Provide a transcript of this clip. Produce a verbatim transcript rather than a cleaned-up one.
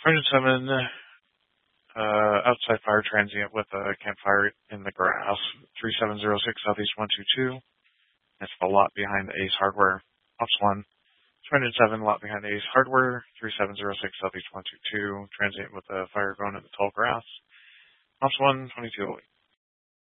three hundred seven, uh, outside fire transient with a campfire in the grass. three seven zero six Southeast one two two. That's the lot behind the Ace Hardware. Ops one. three hundred seven, lot behind the Ace Hardware. three seven zero six Southeast one two two. Transient with a fire going in the tall grass. Ops one, twenty-two oh eight.